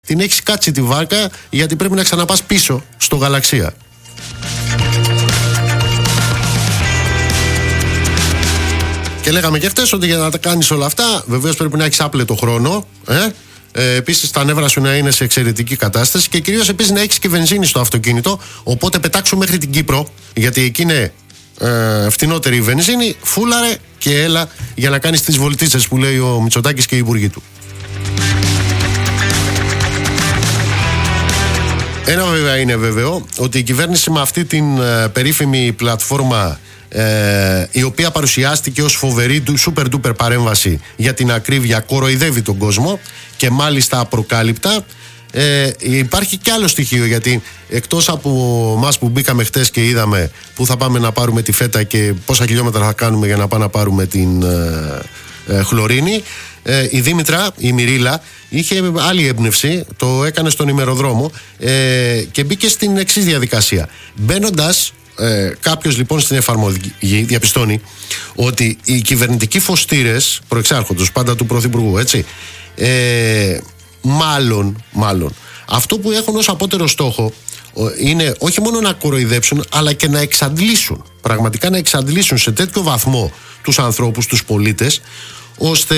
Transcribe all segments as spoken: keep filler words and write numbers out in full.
την έχεις κάτσει τη βάρκα, γιατί πρέπει να ξαναπάς πίσω στο γαλαξία. Και λέγαμε και χτες ότι για να τα κάνεις όλα αυτά, βεβαίως πρέπει να έχεις άπλετο χρόνο, ε? Ε, επίσης τα νεύρα σου να είναι σε εξαιρετική κατάσταση και κυρίως επίσης να έχεις και βενζίνη στο αυτοκίνητο. Οπότε πετάξου μέχρι την Κύπρο, γιατί εκεί είναι ε, φτηνότερη η βενζίνη. Φούλαρε και έλα για να κάνεις τις βολτίτσες που λέει ο Μητσοτάκης και οι υπουργοί του. Ένα βέβαια είναι βέβαιο, ότι η κυβέρνηση με αυτή την ε, περίφημη πλατφόρμα, ε, η οποία παρουσιάστηκε ως φοβερή super duper παρέμβαση για την ακρίβεια, κοροϊδεύει τον κόσμο και μάλιστα απροκάλυπτα. Ε, υπάρχει και άλλο στοιχείο, γιατί εκτός από μας που μπήκαμε χτες και είδαμε που θα πάμε να πάρουμε τη φέτα και πόσα χιλιόμετρα θα κάνουμε για να πάμε να πάρουμε την ε, ε, χλωρίνη, ε, η Δήμητρα, η Μυρίλα, είχε άλλη έμπνευση, το έκανε στον ημεροδρόμο ε, και μπήκε στην εξής διαδικασία. Μπαίνοντας ε, κάποιος λοιπόν στην εφαρμογή διαπιστώνει ότι οι κυβερνητικοί φωστήρες προεξάρχοντος πάντα του Πρωθυπουργού, έτσι, ε, μάλλον, μάλλον αυτό που έχουν ως απότερο στόχο είναι όχι μόνο να κοροϊδέψουν, αλλά και να εξαντλήσουν, πραγματικά να εξαντλήσουν σε τέτοιο βαθμό τους ανθρώπους, τους πολίτες, ώστε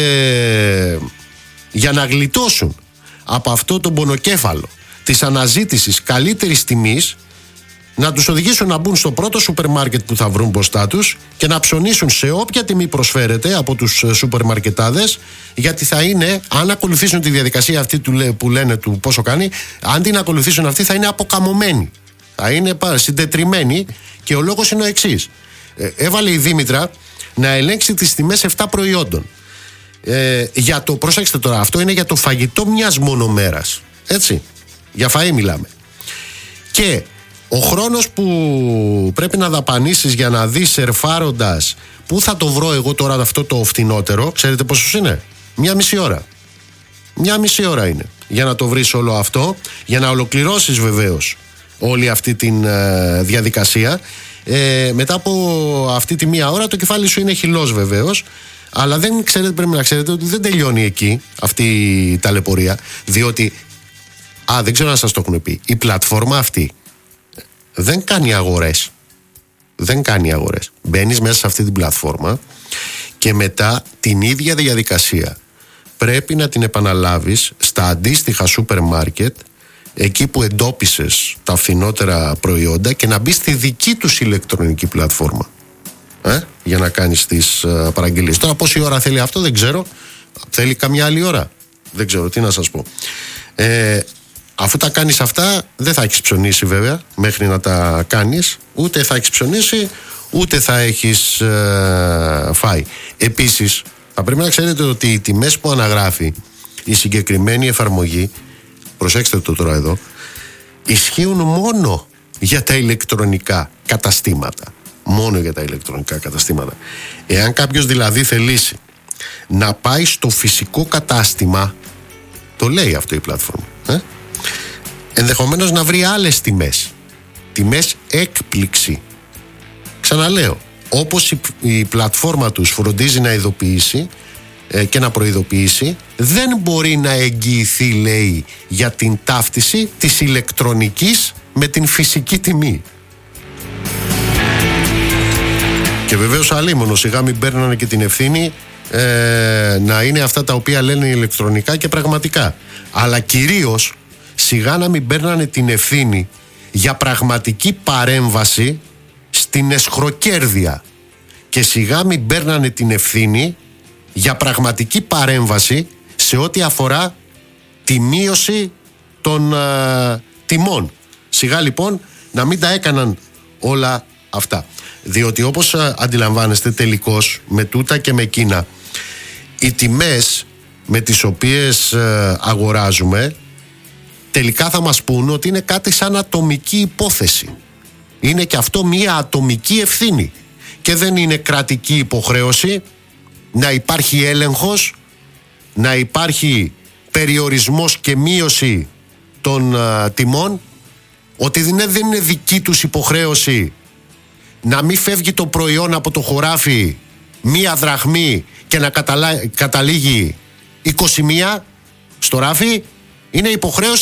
για να γλιτώσουν από αυτό το πονοκέφαλο της αναζήτησης καλύτερης τιμής, να τους οδηγήσουν να μπουν στο πρώτο σούπερ μάρκετ που θα βρουν μπροστά τους και να ψωνίσουν σε όποια τιμή προσφέρεται από τους σούπερ μαρκετάδες, γιατί θα είναι, αν ακολουθήσουν τη διαδικασία αυτή που λένε του πόσο κάνει, αν την ακολουθήσουν αυτή θα είναι αποκαμωμένοι, θα είναι συντετριμμένοι. Και ο λόγος είναι ο εξής. Ε, έβαλε η Δήμητρα να ελέγξει τις τιμές επτά προϊόντων. Ε, για το, προσέξτε τώρα, αυτό είναι για το φαγητό μιας μόνο μέρας, έτσι, για φαΐ μιλάμε. Και ο χρόνος που πρέπει να δαπανίσεις για να δεις σερφάροντας πού θα το βρω εγώ τώρα αυτό το φτηνότερο, ξέρετε πόσος είναι? Μια μισή ώρα. Μια μισή ώρα είναι για να το βρεις όλο αυτό, για να ολοκληρώσεις βεβαίως όλη αυτή τη ε, διαδικασία. Ε, μετά από αυτή τη μία ώρα το κεφάλι σου είναι χυλός βεβαίως, αλλά δεν ξέρετε, πρέπει να ξέρετε ότι δεν τελειώνει εκεί αυτή η ταλαιπωρία, διότι, α, δεν ξέρω αν σας το έχουν πει, η πλατφόρμα αυτή δεν κάνει αγορές. Δεν κάνει αγορές. Μπαίνεις μέσα σε αυτή την πλατφόρμα και μετά την ίδια διαδικασία πρέπει να την επαναλάβεις στα αντίστοιχα σούπερ μάρκετ, εκεί που εντόπισες τα φθηνότερα προϊόντα, και να μπεις στη δική τους ηλεκτρονική πλατφόρμα, ε, για να κάνεις τις uh, παραγγελίες. Τώρα πόση ώρα θέλει αυτό δεν ξέρω. Θέλει καμιά άλλη ώρα, δεν ξέρω τι να σας πω. ε, Αφού τα κάνεις αυτά, δεν θα έχεις ψωνίσει βέβαια μέχρι να τα κάνεις. Ούτε θα έχεις ψωνίσει, ούτε θα έχεις ε, φάει. Επίσης, θα πρέπει να ξέρετε ότι οι τιμές που αναγράφει η συγκεκριμένη εφαρμογή, προσέξτε το τώρα εδώ, ισχύουν μόνο για τα ηλεκτρονικά καταστήματα. Μόνο για τα ηλεκτρονικά καταστήματα. Εάν κάποιος δηλαδή θελήσει να πάει στο φυσικό κατάστημα, το λέει αυτό η πλατφόρμα, ε? ενδεχομένως να βρει άλλες τιμές, τιμές έκπληξη. Ξαναλέω, όπως η, η πλατφόρμα τους φροντίζει να ειδοποιήσει ε, και να προειδοποιήσει, δεν μπορεί να εγγυηθεί, λέει, για την ταύτιση της ηλεκτρονικής με την φυσική τιμή. Και βεβαίως αλίμονο, σιγά μην παίρνανε και την ευθύνη ε, να είναι αυτά τα οποία λένε ηλεκτρονικά και πραγματικά. Αλλά κυρίως σιγά να μην παίρνανε την ευθύνη για πραγματική παρέμβαση στην εσχροκέρδεια, και σιγά μην παίρνανε την ευθύνη για πραγματική παρέμβαση σε ό,τι αφορά τη μείωση των α, τιμών. Σιγά λοιπόν να μην τα έκαναν όλα αυτά, διότι όπως α, αντιλαμβάνεστε τελικώς με τούτα και με εκείνα, οι τιμές με τις οποίες α, αγοράζουμε τελικά θα μας πούν ότι είναι κάτι σαν ατομική υπόθεση. Είναι και αυτό μία ατομική ευθύνη και δεν είναι κρατική υποχρέωση να υπάρχει έλεγχος, να υπάρχει περιορισμός και μείωση των α, τιμών, ότι δεν είναι, δεν είναι δική τους υποχρέωση να μην φεύγει το προϊόν από το χωράφι μία δραχμή και να καταλα... καταλήγει είκοσι μία στο ράφι. Είναι υποχρέωση